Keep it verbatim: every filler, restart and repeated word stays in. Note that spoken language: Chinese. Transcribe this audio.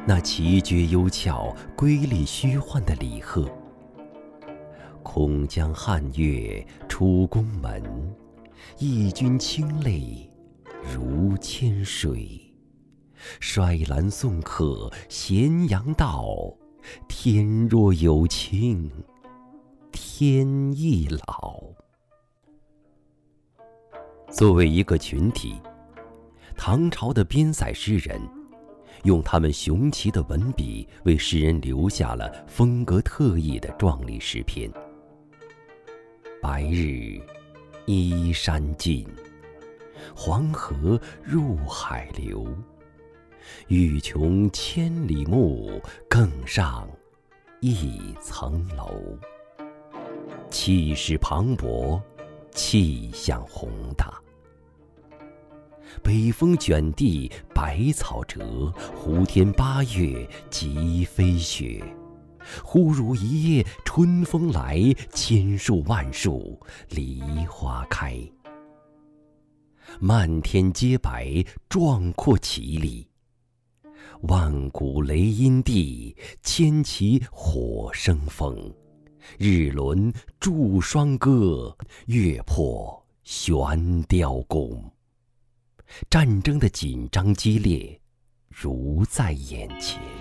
那奇绝幽峭、瑰丽虚幻的李贺。空江汉月出宫门，忆君清泪如千水。衰兰送客咸阳道，天若有情天亦老。作为一个群体，唐朝的边塞诗人用他们雄奇的文笔，为世人留下了风格特异的壮丽诗篇。白日依山尽，黄河入海流。欲穷千里目，更上一层楼。气势磅礴，气象宏大。北风卷地百草折，胡天八月即飞雪。忽如一夜春风来，千树万树梨花开。漫天皆白，壮阔绮丽。万古雷音地，千骑火生风。日轮祝双歌，月破悬雕弓。战争的紧张激烈，如在眼前。